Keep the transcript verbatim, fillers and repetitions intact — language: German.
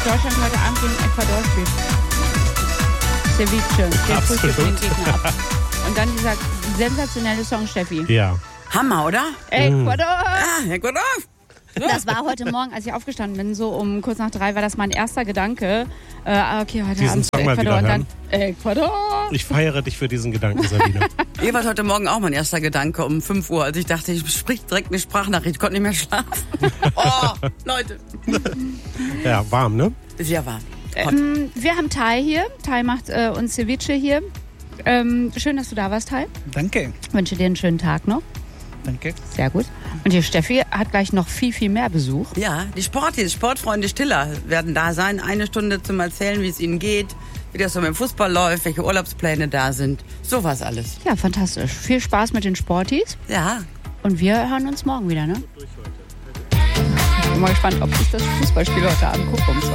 Deutschland heute Abend gegen Ecuador spielt. Ceviche, der frühstückt den Gegner ab. Und dann dieser sensationelle Song, Steffi. Ja. Hammer, oder? Ecuador! Ah, Ecuador! Das war heute Morgen, als ich aufgestanden bin, so um kurz nach drei, war das mein erster Gedanke. Äh, okay, heute Diesen Abend Song mal Ecuador wieder und dann Ecuador. Ich feiere dich für diesen Gedanken, Sabine. Ihr wart heute Morgen auch mein erster Gedanke um fünf Uhr, als ich dachte, ich sprich direkt eine Sprachnachricht, ich konnte nicht mehr schlafen. Oh, Leute. Ja, warm, ne? Ist ja warm. Ähm, wir haben Tai hier. Tai macht äh, uns Ceviche hier. Ähm, schön, dass du da warst, Tai. Danke. Ich wünsche dir einen schönen Tag noch. Danke. Sehr gut. Und die Steffi hat gleich noch viel, viel mehr Besuch. Ja, die Sportis, Sportfreunde Stiller werden da sein. Eine Stunde zum Erzählen, wie es ihnen geht, wie das so mit dem Fußball läuft, welche Urlaubspläne da sind. Sowas alles. Ja, fantastisch. Viel Spaß mit den Sportis. Ja. Und wir hören uns morgen wieder, ne? Ich bin mal gespannt, ob ich das Fußballspiel heute Abend gucke um zwei.